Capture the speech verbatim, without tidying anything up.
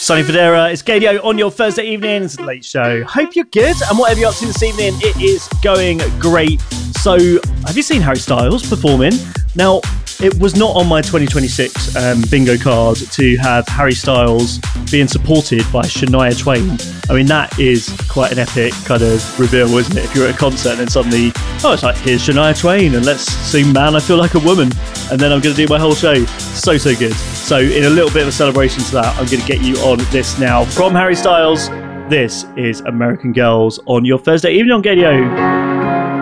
Sonny Fodera, it's Gadio on your Thursday evening. It's a late show. Hope you're good, and whatever you're up to this evening, it is going great. So, have you seen Harry Styles performing? Now, it was not on my twenty twenty-six um, bingo card to have Harry Styles being supported by Shania Twain. I mean, that is quite an epic kind of reveal, isn't it? If you're at a concert and suddenly, oh, it's like, here's Shania Twain, and let's sing Man, I Feel Like a Woman, and then I'm going to do my whole show. So, so good. So, in a little bit of a celebration to that, I'm going to get you on this now. From Harry Styles, this is American Girls on your Thursday evening on Gadio.